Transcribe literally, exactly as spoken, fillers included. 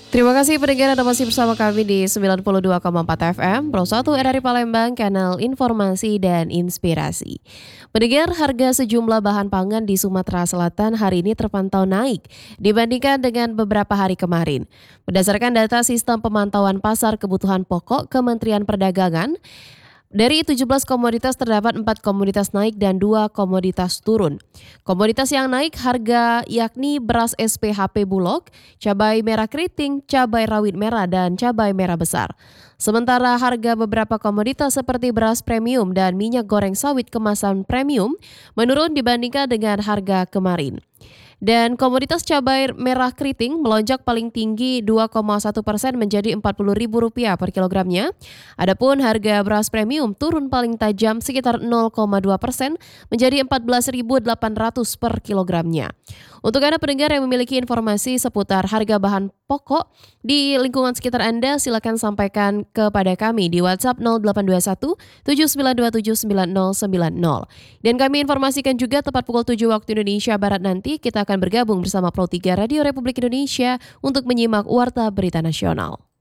Terima kasih pendengar Anda masih bersama kami di sembilan puluh dua koma empat F M, Pro satu R R I Palembang, kanal informasi dan inspirasi. Pendengar, harga sejumlah bahan pangan di Sumatera Selatan hari ini terpantau naik dibandingkan dengan beberapa hari kemarin. Berdasarkan data sistem pemantauan pasar kebutuhan pokok Kementerian Perdagangan, dari tujuh belas komoditas terdapat empat komoditas naik dan dua komoditas turun. Komoditas yang naik harga yakni beras S P H P Bulog, cabai merah keriting, cabai rawit merah, dan cabai merah besar. Sementara harga beberapa komoditas seperti beras premium dan minyak goreng sawit kemasan premium menurun dibandingkan dengan harga kemarin. Dan komoditas cabai merah keriting melonjak paling tinggi dua koma satu persen menjadi empat puluh ribu rupiah per kilogramnya. Adapun harga beras premium turun paling tajam sekitar nol koma dua persen menjadi empat belas ribu delapan ratus per kilogramnya. Untuk Anda pendengar yang memiliki informasi seputar harga bahan pokok di lingkungan sekitar Anda, silakan sampaikan kepada kami di WhatsApp nol delapan dua satu tujuh sembilan dua tujuh sembilan nol sembilan nol. Dan kami informasikan juga tepat pukul tujuh waktu Indonesia Barat nanti kita akan bergabung bersama Pro tiga Radio Republik Indonesia untuk menyimak Warta Berita Nasional.